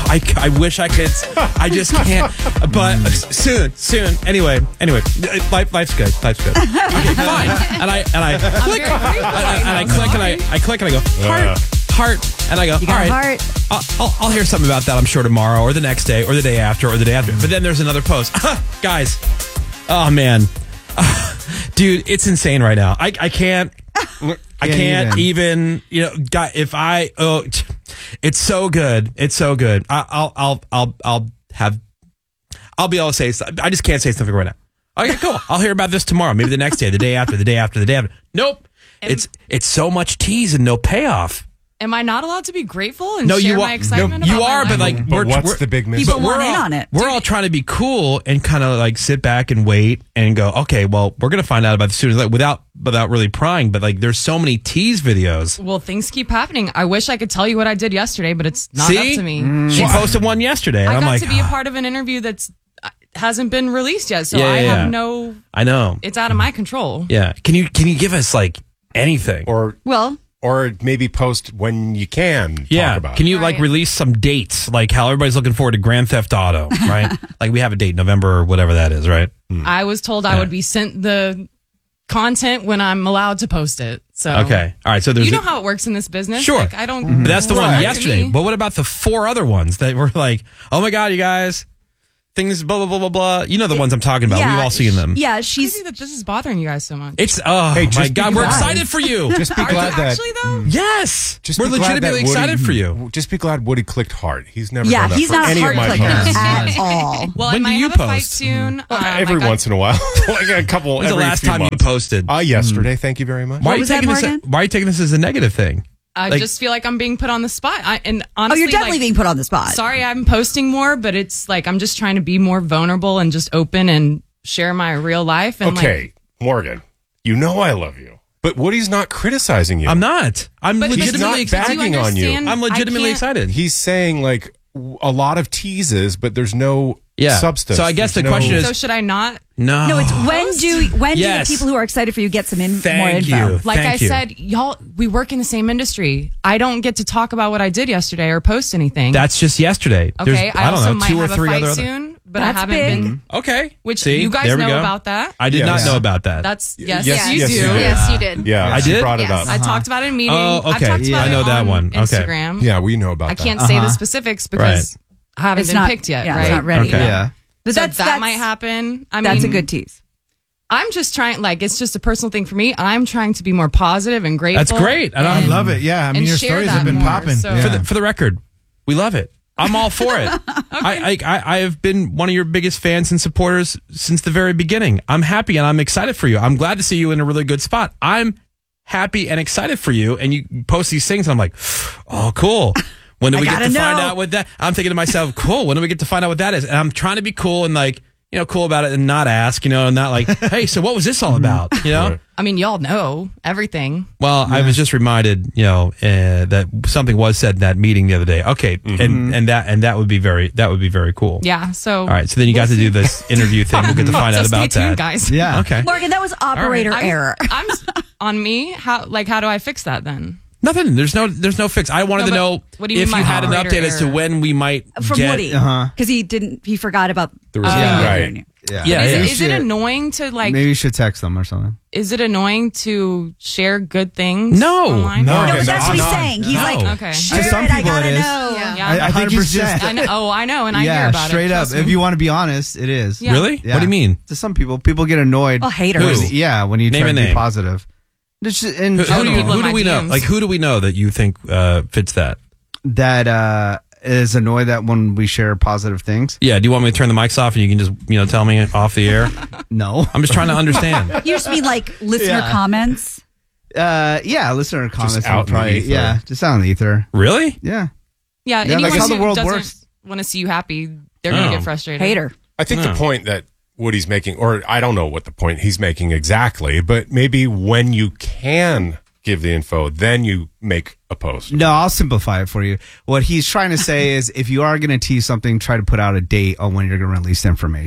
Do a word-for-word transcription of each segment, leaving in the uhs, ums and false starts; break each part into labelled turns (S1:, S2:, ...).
S1: I, I wish I could. I just can't. But soon, soon. Anyway, anyway, life, life's good. Life's good. Okay, fine. And I and I click and, and I click and I, I click and I go heart, heart, and I go
S2: You got
S1: all right.
S2: heart.
S1: I'll, I'll, I'll hear something about that. I'm sure tomorrow or the next day or the day after or the day after. But then there's another post, guys. Oh man, dude, it's insane right now. I I can't. I can't even. even, you know, guy, if I, oh, it's so good. It's so good. I, I'll, I'll, I'll, I'll have, I'll be able to say, I just can't say something right now. Okay, cool. I'll hear about this tomorrow. Maybe the next day, the day after, the day after, the day after. Nope.
S3: Am,
S1: it's, it's so much tease and no payoff.
S3: Am I not allowed to be grateful and
S1: no,
S3: share
S1: you
S3: my
S1: are,
S3: excitement?
S1: No, you
S3: about
S1: are,
S3: my
S1: but
S3: life?
S1: like,
S4: but
S1: we're,
S4: what's
S1: we're,
S4: the big mystery?
S2: People
S1: we're
S2: want in
S1: all,
S2: on it.
S1: We're
S3: Dude,
S1: all trying to be cool and kind of like sit back and wait and go, okay, well, we're going to find out about the students like, without, without really prying. But like, there's so many tease videos.
S3: Well, things keep happening. I wish I could tell you what I did yesterday, but it's not
S1: See?
S3: up to me.
S1: Mm. She
S3: It's-
S1: posted one yesterday. And
S3: I
S1: I'm
S3: got
S1: like,
S3: to be a
S1: "Ah."
S3: part of an interview that's uh, hasn't been released yet, so
S1: Yeah,
S3: I
S1: yeah,
S3: have
S1: yeah.
S3: no.
S1: I know.
S3: It's out of my control.
S1: Yeah. Can you can you give us like anything?
S4: Or
S2: Well,
S4: or maybe post when you can
S1: yeah.
S4: talk about
S1: Can
S4: it.
S1: you like
S3: Right.
S1: release some dates? Like how everybody's looking forward to Grand Theft Auto, right? Like we have a date, November or whatever that is, right?
S3: I was told I
S1: Yeah.
S3: would be sent the content when I'm allowed to post it. So
S1: Okay. All right. So there's
S3: you know
S1: a-
S3: how it works in this business.
S1: Sure.
S3: Like, I don't.
S1: But that's the one
S3: Right.
S1: yesterday.
S3: To me.
S1: But what about the four other ones that were like, oh my God, you guys, things blah blah blah blah blah. You know the ones I'm talking about.
S2: yeah,
S1: We've all seen them.
S2: Yeah,
S3: Crazy
S2: she's.
S3: that this is bothering you guys so much.
S1: It's oh
S4: Hey,
S1: my
S4: just
S1: God,
S4: be
S1: we're
S4: glad.
S1: excited for you.
S4: Just be
S3: Are
S4: glad
S3: you
S4: that
S3: actually though?
S1: Yes,
S4: just
S1: we're
S4: be glad that
S1: legitimately
S4: Woody-
S1: excited for you.
S4: Just be glad Woody clicked heart. He's never
S2: Yeah,
S4: done that
S2: he's
S4: for
S2: not a
S4: any
S2: heart
S4: of my
S2: clicker
S4: posts.
S2: at all.
S3: Well,
S1: When
S3: I
S1: do
S3: might
S1: you
S3: have a fight
S1: post?
S3: soon. Um,
S4: Every
S3: I got-
S4: once in a while, like a couple.
S1: When's the
S4: every
S1: last
S4: few
S1: time you
S4: months.
S1: posted?
S4: Uh, yesterday. Thank you very much.
S1: Why are you
S2: was that,
S1: taking this?
S2: Morgan?
S1: Why are you taking this as a negative thing?
S3: I
S1: Like-
S3: just feel like I'm being put on the spot. I, and
S2: Oh,
S3: honestly,
S2: you're definitely
S3: like,
S2: being put on the spot.
S3: Sorry, I'm posting more, but it's like I'm just trying to be more vulnerable and just open and share my real life. And
S4: Okay,
S3: like,
S4: Morgan, you know I love you, but Woody's not criticizing you.
S1: I'm not. I'm
S3: But- but
S1: legitimately
S4: he's not
S1: excited.
S4: bagging on you.
S3: understand?
S1: I'm legitimately
S3: I can't-
S1: excited.
S4: He's saying like w- a lot of teases, but there's no
S1: Yeah.
S4: substance.
S1: So I guess
S4: There's
S1: the
S4: no-
S1: question is-
S3: so should I not?
S1: No,
S2: No, it's when do when
S1: Yes.
S2: do the people who are excited for you get some in, more
S1: Thank
S2: info?
S1: you.
S3: Like
S1: Thank
S3: I
S1: you.
S3: said, y'all, we work in the same industry. I don't get to talk about what I did yesterday or post anything.
S1: That's just yesterday. There's,
S3: okay. I,
S1: I don't
S3: also
S1: know,
S3: might
S1: two or
S3: have
S1: three
S3: a fight
S1: other.
S3: soon, but
S2: That's
S3: I haven't
S2: big.
S3: been.
S1: Okay.
S3: Which
S1: See,
S3: you guys
S1: there we
S3: know
S1: go.
S3: about that.
S1: I did
S4: Yes.
S1: not know about that.
S3: That's yes,
S4: Yes,
S3: you
S4: yes,
S3: do.
S4: you did.
S5: Yes, you did.
S4: Yeah,
S1: I
S4: she
S1: did?
S4: brought it
S5: Yes.
S4: up.
S3: I talked about it in meeting.
S1: Oh,
S3: I've
S1: okay.
S3: talked
S1: Yeah,
S3: about
S1: I know
S3: it
S1: that
S3: on
S1: one. Okay.
S3: Instagram.
S4: Yeah, we know about
S3: I
S4: that.
S3: can't say the specifics because I haven't
S2: It's
S3: been
S2: not
S3: picked yet.
S2: Yeah,
S3: right?
S2: it's not ready.
S1: Okay.
S6: Yeah.
S2: But
S3: So
S2: that's
S3: that
S2: that's,
S3: might happen. I
S2: That's
S3: mean,
S2: a good tease.
S3: I'm just trying. Like, it's just a personal thing for me. I'm trying to be more positive and grateful.
S1: That's great. And
S6: I
S1: I'm-
S6: love it. Yeah. I mean,
S3: and
S6: your
S3: share
S6: stories
S3: that
S6: have been
S3: more,
S6: popping.
S3: so-
S6: Yeah.
S1: For the for the record, we love it. I'm all for it. I, I I I have been one of your biggest fans and supporters since the very beginning. I'm happy and I'm excited for you. I'm glad to see you in a really good spot. I'm happy and excited for you. And you post these things, and I'm like, oh, cool. When do
S2: I
S1: we get to
S2: gotta
S1: find
S2: know.
S1: out what that? I'm thinking to myself, cool. When do we get to find out what that is? And I'm trying to be cool and like, you know, cool about it and not ask, you know, and not like, hey, so what was this all about? You know.
S4: Right.
S3: I mean, y'all know everything.
S1: Well, I was just reminded, you know, uh, that something was said in that meeting the other day. Okay,
S4: Mm-hmm.
S1: and and that and that would be very that would be very cool.
S3: Yeah. So.
S1: All right. So then you got to do this interview thing. We'll get to find
S3: so
S1: out
S3: stay
S1: about
S3: tuned,
S1: that.
S3: guys.
S6: Yeah.
S1: Okay.
S2: Morgan, that was operator
S3: I'm,
S2: error.
S3: I'm on me. How like how do I fix that then?
S1: Nothing. There's no. There's no fix. I wanted
S3: No,
S1: to
S3: but
S1: know
S3: what do you
S1: if
S3: mean
S1: you
S3: by
S1: had an
S3: operator
S1: update as to
S3: error?
S1: when we might
S2: From
S1: get.
S2: Woody,
S6: Uh-huh.
S2: because he didn't. He forgot about
S4: There was
S2: the
S4: a-
S2: thing
S4: right.
S2: on you.
S6: Yeah.
S1: Yeah,
S3: Is,
S1: yeah.
S3: it,
S6: Maybe
S3: is it
S6: should-
S3: annoying to like?
S6: Maybe you should text them or something.
S3: Is it annoying to share good things?
S1: No.
S3: online?
S6: No.
S2: No,
S6: Okay,
S2: but that's what he's
S4: not-
S2: saying. He's
S1: no.
S2: like,
S3: Okay.
S2: share
S6: To some
S2: it, I
S6: people
S2: gotta
S6: it is.
S2: know.
S5: Yeah.
S3: Yeah.
S6: I, I think you should.
S1: one hundred percent.
S3: I know. Oh, I know, and I
S6: yeah,
S3: hear about
S6: straight
S3: it.
S6: up.
S3: Trust
S6: If
S3: me.
S6: you want to be honest, it is.
S3: Yeah.
S1: Really?
S6: Yeah.
S1: What do you mean?
S6: To some people, people get annoyed.
S2: Oh, haters.
S1: Who?
S6: When- yeah, when you
S1: Name
S6: try
S1: a
S6: to be
S1: name.
S6: positive. It's just in
S1: Who, who do,
S6: general,
S1: you,
S3: people in
S1: who do
S3: my
S1: we know?
S3: D Ms.
S1: Like who do we know that you think uh, fits that?
S6: that uh, is annoyed that when we share positive things.
S1: Yeah. Do you want me to turn the mics off and you can just you know tell me off the air?
S6: No.
S1: I'm just trying to understand.
S2: You just mean like listener
S6: Yeah.
S2: comments.
S6: Uh, yeah, listener comments.
S4: out
S6: will
S4: in the
S6: probably,
S4: ether.
S6: yeah, just out in the ether.
S1: Really?
S6: Yeah.
S3: Yeah,
S6: Yeah,
S3: anyone
S6: that's how the
S3: who
S6: world
S3: doesn't
S6: works.
S3: want to see you happy, they're gonna
S1: Oh.
S3: get frustrated.
S2: Hater.
S4: I think
S1: No.
S4: the point that Woody's making, or I don't know what the point he's making exactly, but maybe when you can give the info, then you make a post.
S6: No, I'll simplify it for you. What he's trying to say is if you are going to tease something, try to put out a date on when you're going to release the information.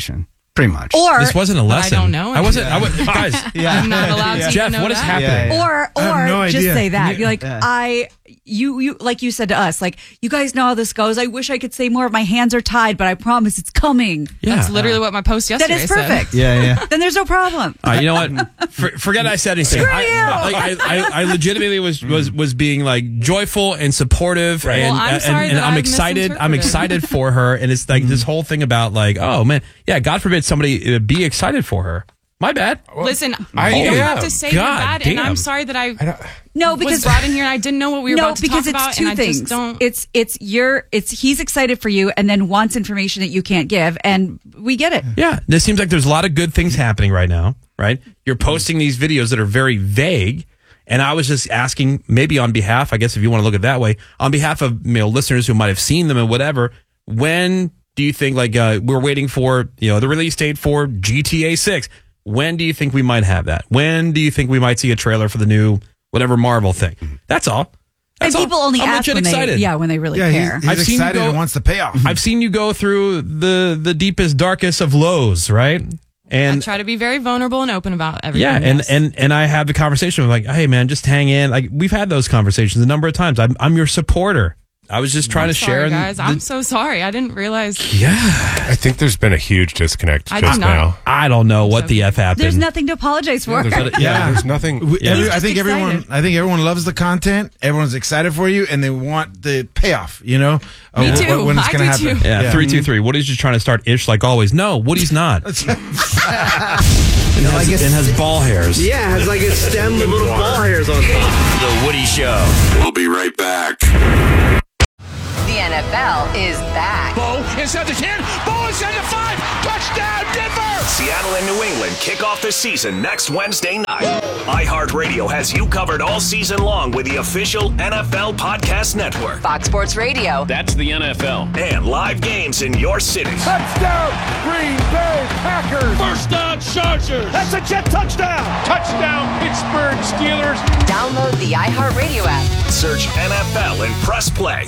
S6: Pretty much.
S2: Or
S1: This wasn't a
S3: I
S1: lesson.
S3: don't know.
S1: I wasn't. I was, guys,
S3: I'm not allowed to
S1: Jeff,
S3: know
S1: what is
S3: that.
S1: happening?
S6: Yeah, yeah.
S2: or
S5: I have
S2: or
S5: no
S2: just
S5: idea.
S2: say that. You're like,
S6: Yeah.
S2: I you you like you said to us, like, you guys know how this goes. I wish I could say more. My hands are tied, but I promise it's coming.
S1: Yeah.
S3: That's literally what my post
S2: That
S3: yesterday
S2: is
S3: said.
S2: perfect.
S6: Yeah, yeah.
S2: Then there's no problem.
S1: Uh, you know what? For, forget I said anything.
S2: Screw
S1: I,
S2: you!
S1: like, I, I, I legitimately was, was was being like joyful and supportive, and,
S3: Well, I'm
S1: and,
S3: sorry
S1: and
S3: that
S1: I'm
S3: I
S1: excited. I'm
S3: misinterpreted.
S1: excited for her, and it's like this whole thing about like, oh man, yeah. God forbid somebody uh, be excited for her. My bad.
S3: Listen,
S4: I
S3: you don't
S4: am.
S3: have to say
S1: God
S3: that, and
S1: damn.
S3: I'm sorry that I,
S2: No,
S3: was
S2: because
S3: brought in here and I didn't know what we were
S2: no,
S3: about to
S2: because
S3: talk
S2: it's
S3: about,
S2: two
S3: and I
S2: things.
S3: just don't.
S2: It's it's your it's he's excited for you, and then wants information that you can't give, and we get it.
S1: Yeah, this seems like there's a lot of good things happening right now. Right? You're posting these videos that are very vague. And I was just asking, maybe on behalf, I guess if you want to look at it that way, on behalf of you know listeners who might have seen them and whatever, when do you think, like, uh, we're waiting for, you know, the release date for G T A six? When do you think we might have that? When do you think we might see a trailer for the new whatever Marvel thing? That's all. That's
S2: And people
S1: all.
S2: only
S1: I'm
S2: ask
S1: legit
S2: when
S1: excited.
S2: they yeah when they really
S5: Yeah,
S2: care.
S5: he's, he's
S1: I've seen you
S5: excited
S1: go-
S5: and wants the payoff.
S1: I've seen you go through the the deepest, darkest of lows, right?
S3: I
S1: And
S3: try to be very vulnerable and open about everything.
S1: yeah, and,
S3: yes.
S1: and and I have the conversation with like, hey man, just hang in. Like we've had those conversations a number of times. I'm I'm your supporter. I was just trying
S3: I'm
S1: to
S3: sorry,
S1: share.
S3: guys.
S1: the-
S3: I'm so sorry. I didn't realize.
S1: yeah,
S4: I think there's been a huge disconnect
S3: I
S4: just
S3: did not.
S4: now.
S1: I don't know what the f happened.
S2: There's nothing to apologize for.
S4: There's, yeah, there's nothing.
S5: We- every- I
S2: just
S5: think everyone.
S2: excited.
S5: I think everyone loves the content. Everyone's excited for you, and they want the payoff. You know,
S3: Me
S5: of
S3: too.
S5: wh- When it's
S3: I
S5: going to
S3: do
S5: happen.
S3: too.
S1: Yeah, three two three. Woody's just trying to start ish like always. No, Woody's not. and, has,
S6: like it's-
S1: and has ball hairs.
S7: Yeah, it's like a stem with little ball hairs on top. The Woody Show. We'll be right back.
S8: The N F L is back.
S9: Bo inside the ten. Bo inside the five. Touchdown, Denver!
S7: Seattle and New England kick off the season next Wednesday night. iHeartRadio has you covered all season long with the official N F L Podcast Network.
S8: Fox Sports Radio.
S7: That's the N F L. And live games in your city.
S9: Touchdown, Green Bay Packers! First down, Chargers! That's a Jet touchdown! Touchdown, Pittsburgh Steelers!
S8: Download the iHeartRadio app.
S7: Search N F L and press play.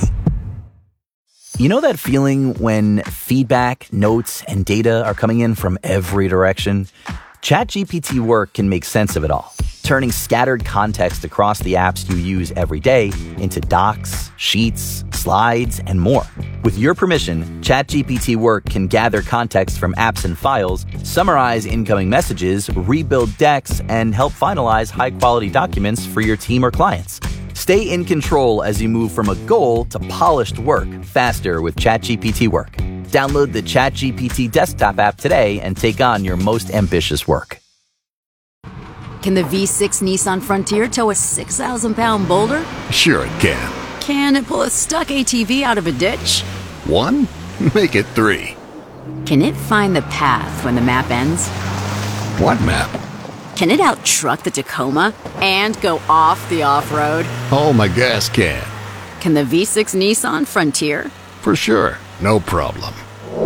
S10: You know that feeling when feedback, notes, and data are coming in from every direction? ChatGPT Work can make sense of it all, turning scattered context across the apps you use every day into docs, sheets, slides, and more. With your permission, ChatGPT Work can gather context from apps and files, summarize incoming messages, rebuild decks, and help finalize high-quality documents for your team or clients. Stay in control as you move from a goal to polished work faster with ChatGPT Work. Download the ChatGPT desktop app today and take on your most ambitious work.
S11: Can the V six Nissan Frontier tow a six thousand pound boulder?
S7: Sure it can.
S11: Can it pull a stuck A T V out of a ditch?
S7: One? Make it three.
S11: Can it find the path when the map ends?
S7: What map?
S11: Can it out-truck the Tacoma and go off the off-road?
S7: Oh, my gas can.
S11: Can the V six Nissan Frontier?
S7: For sure. No problem.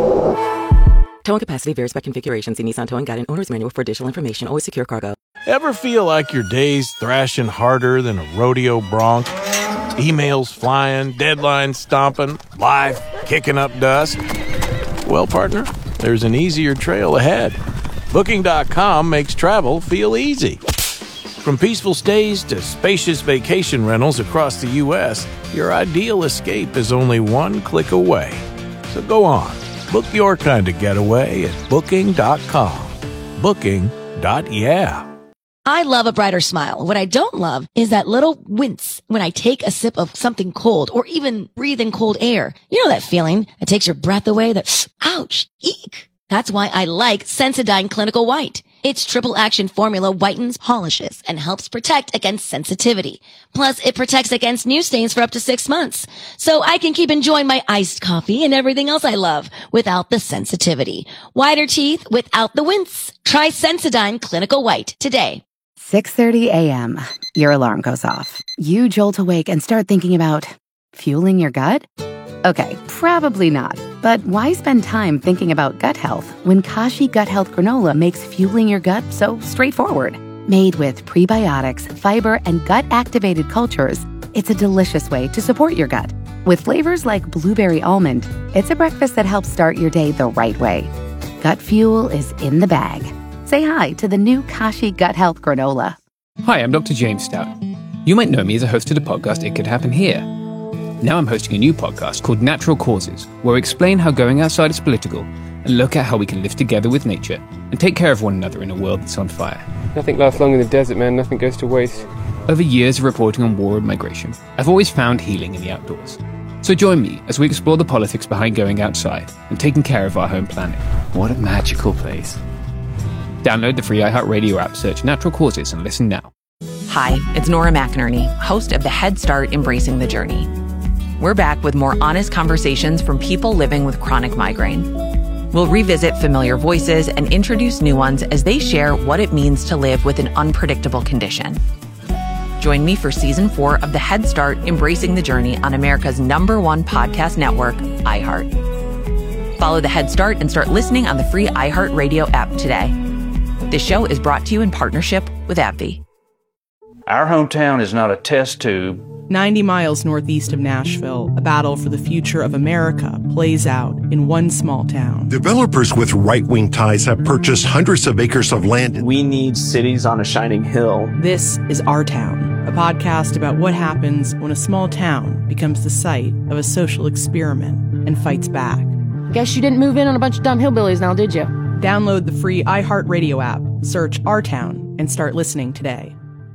S12: Towing capacity varies by configuration. See Nissan Towing Guide and Owner's Manual for additional information. Always secure cargo.
S9: Ever feel like your day's thrashing harder than a rodeo bronc? Emails flying, deadlines stomping, life kicking up dust? Well, partner, there's an easier trail ahead. Booking dot com makes travel feel easy. From peaceful stays to spacious vacation rentals across the U S, your ideal escape is only one click away. So go on, book your kind of getaway at Booking dot com. Booking. Dot yeah.
S13: I love a brighter smile. What I don't love is that little wince when I take a sip of something cold or even breathe in cold air. You know that feeling that takes your breath away, that ouch, eek. That's why I like Sensodyne Clinical White. Its triple action formula whitens, polishes, and helps protect against sensitivity. Plus, it protects against new stains for up to six months. So I can keep enjoying my iced coffee and everything else I love without the sensitivity. Whiter teeth without the wince. Try Sensodyne Clinical White today.
S14: six thirty a.m. Your alarm goes off. You jolt awake and start thinking about fueling your gut? Okay, probably not. But why spend time thinking about gut health when Kashi Gut Health Granola makes fueling your gut so straightforward? Made with prebiotics, fiber, and gut-activated cultures, it's a delicious way to support your gut. With flavors like blueberry almond, it's a breakfast that helps start your day the right way. gut fuel is in the bag. Say hi to the new Kashi Gut Health Granola.
S15: Hi, I'm Doctor James Stout. You might know me as a host of the podcast It Could Happen Here. Now I'm hosting a new podcast called Natural Causes, where we explain how going outside is political and look at how we can live together with nature and take care of one another in a world that's on fire.
S16: Nothing lasts long in the desert, man. Nothing goes to waste.
S15: Over years of reporting on war and migration, I've always found healing in the outdoors. So join me as we explore the politics behind going outside and taking care of our home planet. What a magical place. Download the free iHeartRadio app, search Natural Causes, and listen now.
S12: Hi, it's Nora McInerney, host of the Head Start Embracing the Journey. We're back with more honest conversations from people living with chronic migraine. We'll revisit familiar voices and introduce new ones as they share what it means to live with an unpredictable condition. Join me for season four of the Head Start Embracing the Journey on America's number one podcast network, iHeart. Follow the Head Start and start listening on the free iHeartRadio app today. This show is brought to you in partnership with AbbVie.
S17: Our hometown is not a test tube.
S18: ninety miles northeast of Nashville, a battle for the future of America plays out in one small town.
S19: Developers with right-wing ties have purchased hundreds of acres of land.
S20: We need cities on a shining hill.
S18: This is Our Town, a podcast about what happens when a small town becomes the site of a social experiment and fights back.
S21: Guess you didn't move in on a bunch of dumb hillbillies now, did you?
S18: Download the free iHeartRadio app, search Our Town, and start listening today.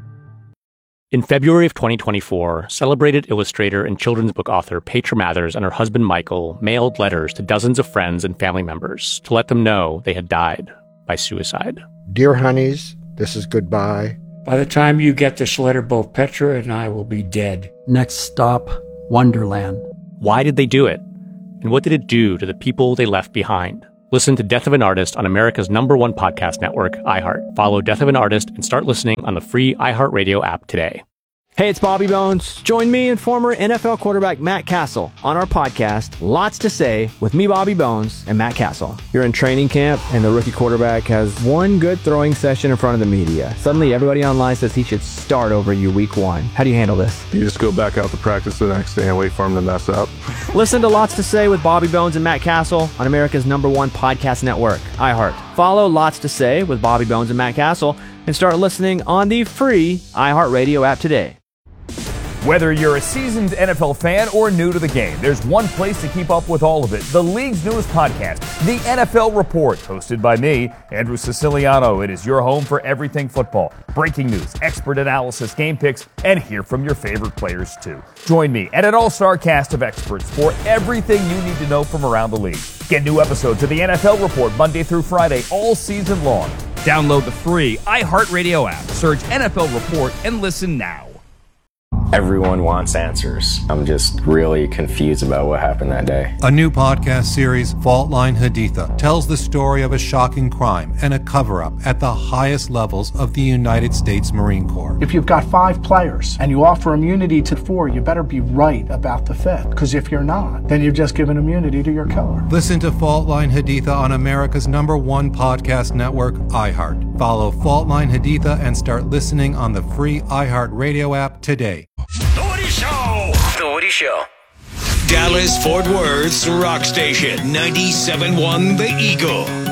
S22: In February of twenty twenty-four, celebrated illustrator and children's book author Petra Mathers and her husband Michael mailed letters to dozens of friends and family members to let them know they had died by suicide.
S23: Dear honeys, this is goodbye.
S24: By the time you get this letter, both Petra and I will be dead.
S25: Next stop, Wonderland.
S22: Why did they do it? And what did it do to the people they left behind? Listen to Death of an Artist on America's number one podcast network, iHeart. Follow Death of an Artist and start listening on the free iHeartRadio app today.
S26: Hey, it's Bobby Bones. Join me and former N F L quarterback Matt Castle on our podcast, Lots to Say, with me, Bobby Bones, and Matt Castle. You're in training camp, and the rookie quarterback has one good throwing session in front of the media. Suddenly, everybody online says he should start over you week one. How do you handle this?
S27: You just go back out to practice the next day and wait for him to mess up.
S26: Listen to Lots to Say with Bobby Bones and Matt Castle on America's number one podcast network, iHeart. Follow Lots to Say with Bobby Bones and Matt Castle and start listening on the free iHeartRadio app today.
S28: Whether you're a seasoned N F L fan or new to the game, there's one place to keep up with all of it. The league's newest podcast, The N F L Report, hosted by me, Andrew Siciliano. It is your home for everything football. Breaking news, expert analysis, game picks, and hear from your favorite players too. Join me and an all-star cast of experts for everything you need to know from around the league. Get new episodes of The N F L Report Monday through Friday all season long. Download the free iHeartRadio app, search N F L Report, and listen now.
S29: Everyone wants answers. I'm just really confused about what happened that day.
S30: A new podcast series, Fault Line Haditha, tells the story of a shocking crime and a cover-up at the highest levels of the United States Marine Corps.
S31: If you've got five players and you offer immunity to four, you better be right about the fifth. Because if you're not, then you've just given immunity to your killer.
S30: Listen to Fault Line Haditha on America's number one podcast network, iHeart. Follow Fault Line Haditha and start listening on the free iHeart Radio app today.
S7: The Woody Show. The Woody Show. Dallas Fort Worth's rock station, ninety-seven point one The Eagle.